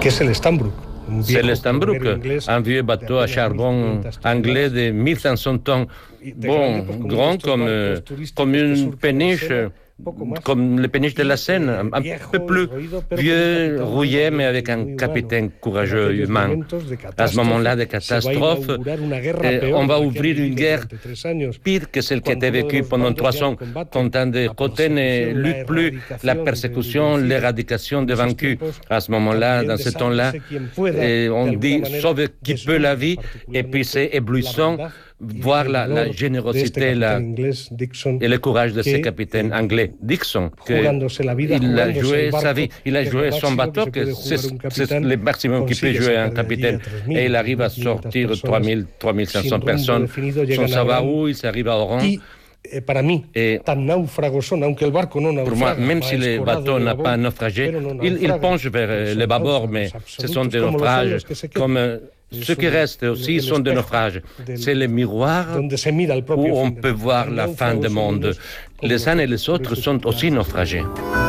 c'est le Stambrook. C'est le Stambrook, un vieux bateau à charbon anglais de 1500 tonnes. Bon, grand comme une péniche, comme les péniches de la Seine, un peu plus vieux, rouillé, mais avec un capitaine courageux, humain. À ce moment-là, des catastrophes, on va ouvrir une guerre pire que celle qui a été vécue pendant 3 ans, quand un des côtés ne lutte plus la persécution, l'éradication des vaincus. À ce moment-là, dans ce temps-là, on dit « sauve qui peut la vie », et puis c'est éblouissant voir la générosité et le courage de ce capitaine anglais, Dixon, il a joué sa vie, il a joué son bateau, que c'est le maximum qu'il peut jouer un capitaine, et il arrive à sortir 3500 personnes sans savoir où, il arrive à Oran. Pour moi, même si le bateau n'a pas naufragé, il penche vers le bâbord, mais ce sont des naufrages comme ceux qui restent aussi sont des naufrages. C'est le miroir où on peut voir la fin du monde. Les uns et les autres sont aussi naufragés.